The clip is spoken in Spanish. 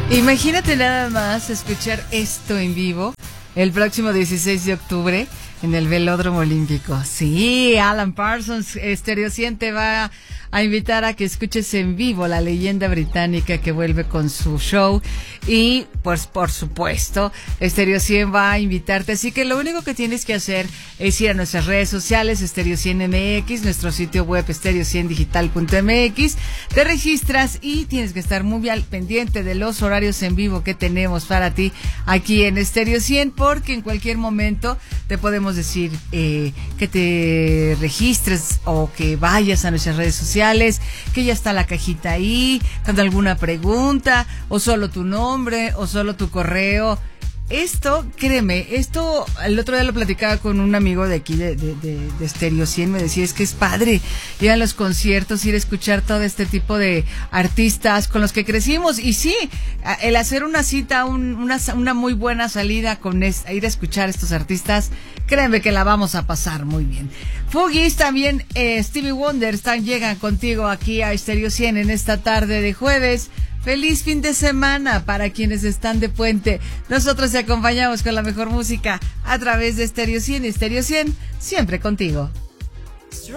Imagínate nada más escuchar esto en vivo el próximo 16 de octubre en el Velódromo Olímpico. Sí, Alan Parsons, Stereo 100 te va a invitar a que escuches en vivo la leyenda británica que vuelve con su show. Y, pues, por supuesto, Stereo 100 va a invitarte. Así que lo único que tienes que hacer es ir a nuestras redes sociales, Stereo 100 MX, nuestro sitio web stereo100digital.mx. Te registras y tienes que estar muy al pendiente de los horarios en vivo que tenemos para ti aquí en Stereo 100, porque en cualquier momento te podemos decir que te registres o que vayas a nuestras redes sociales, que ya está la cajita ahí, con alguna pregunta, o solo tu nombre, o solo tu correo. Esto, créeme, esto el otro día lo platicaba con un amigo de aquí de Stereo 100, me decía, es que es padre ir a los conciertos, ir a escuchar todo este tipo de artistas con los que crecimos. Y sí, el hacer una cita, una muy buena salida con ir a escuchar estos artistas, créeme que la vamos a pasar muy bien. Fugis también, Stevie Wonder llegan contigo aquí a Stereo 100 en esta tarde de jueves. Feliz fin de semana para quienes están de puente. Nosotros te acompañamos con la mejor música a través de Stereo 100 y Stereo 100, siempre contigo.